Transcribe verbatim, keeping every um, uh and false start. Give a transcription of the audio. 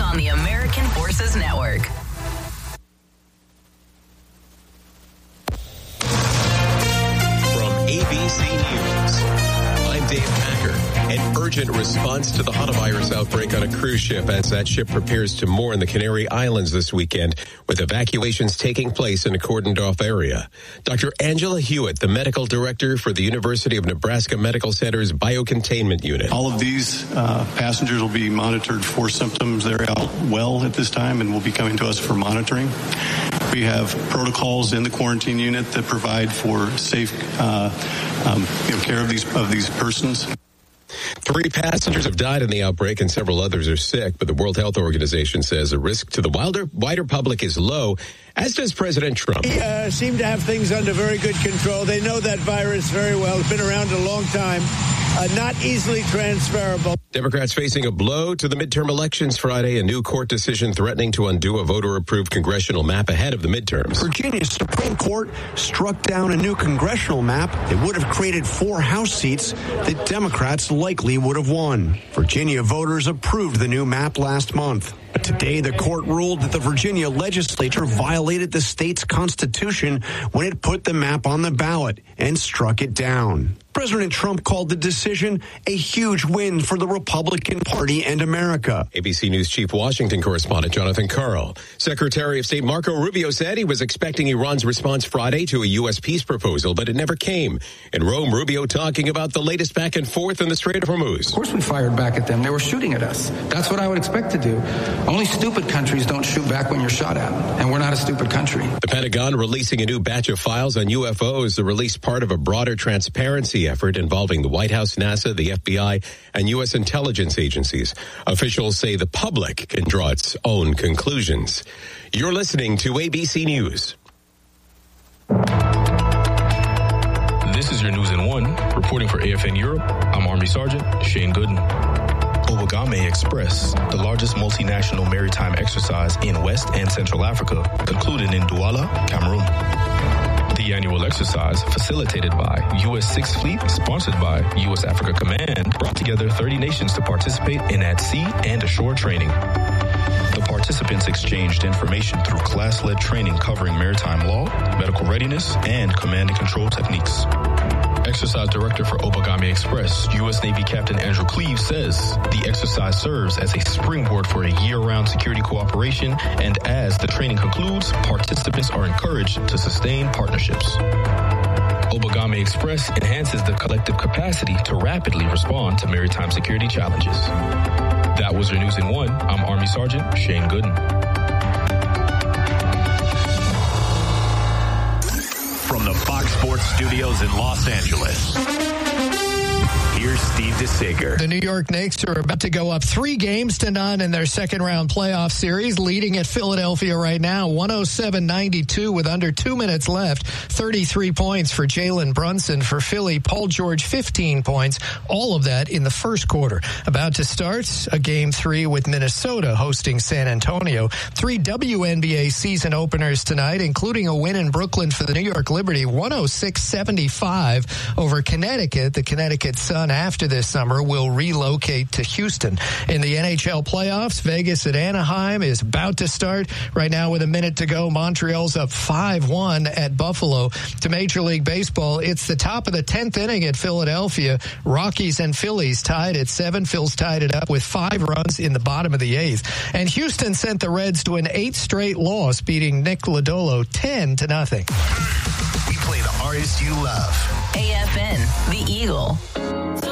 on the American Forces Network. From A B C News, I'm Dave Packer. An urgent response to the hantavirus outbreak on a cruise ship as that ship prepares to moor in the Canary Islands this weekend, with evacuations taking place in a cordoned-off area. Doctor Angela Hewitt, the medical director for the University of Nebraska Medical Center's Biocontainment Unit. All of these uh, passengers will be monitored for symptoms. They're out well at this time and will be coming to us for monitoring. We have protocols in the quarantine unit that provide for safe uh, um, you know, care of these of these persons. Three passengers have died in the outbreak and several others are sick, but the World Health Organization says the risk to the wider, wider public is low, as does President Trump. They uh, seem to have things under very good control. They know that virus very well. It's been around a long time. Uh, not easily transferable. Democrats facing a blow to the midterm elections Friday, a new court decision threatening to undo a voter-approved congressional map ahead of the midterms. Virginia's Supreme Court struck down a new congressional map that would have created four House seats that Democrats likely would have won. Virginia voters approved the new map last month. But today, the court ruled that the Virginia legislature violated the state's constitution when it put the map on the ballot and struck it down. President Trump called the decision a huge win for the Republican Party and America. A B C News Chief Washington correspondent Jonathan Karl. Secretary of State Marco Rubio said he was expecting Iran's response Friday to a U S peace proposal, but it never came. In Rome, Rubio talking about the latest back and forth in the Strait of Hormuz. Of course we fired back at them. They were shooting at us. That's what I would expect to do. Only stupid countries don't shoot back when you're shot at, and we're not a stupid country. The Pentagon releasing a new batch of files on U F Os, the release part of a broader transparency effort involving the White House, NASA, the F B I, and U S intelligence agencies. Officials say the public can draw its own conclusions. You're listening to A B C News. This is your News in One. Reporting for A F N Europe, I'm Army Sergeant Shane Gooden. Obagame Express, the largest multinational maritime exercise in West and Central Africa, concluded in Douala, Cameroon. The annual exercise, facilitated by U S sixth Fleet, sponsored by U S Africa Command, brought together thirty nations to participate in at-sea and ashore training. The participants exchanged information through class-led training covering maritime law, medical readiness, and command and control techniques. Exercise Director for Obagame Express, U S Navy Captain Andrew Cleave, says the exercise serves as a springboard for a year-round security cooperation, and as the training concludes, participants are encouraged to sustain partnerships. Obagame Express enhances the collective capacity to rapidly respond to maritime security challenges. That was your News in One. I'm Army Sergeant Shane Gooden. From the Fox Sports Studios in Los Angeles, here's Steve DeSager. The New York Knicks are about to go up three games to none in their second-round playoff series, leading at Philadelphia right now, one oh seven ninety-two with under two minutes left. thirty-three points for Jalen Brunson. For Philly, Paul George, fifteen points. All of that in the first quarter. About to start a game three with Minnesota hosting San Antonio. Three W N B A season openers tonight, including a win in Brooklyn for the New York Liberty, one oh six seventy-five over Connecticut. The Connecticut Sun, after this summer, will relocate to Houston. In the N H L playoffs, Vegas at Anaheim is about to start. Right now with a minute to go, Montreal's up five one at Buffalo. To Major League Baseball, it's the top of the tenth inning at Philadelphia. Rockies and Phillies tied at seven. Phil's tied it up with five runs in the bottom of the eighth. And Houston sent the Reds to an eighth straight loss, beating Nick Lodolo ten to nothing. We play the artists you love. A F N, The Eagle.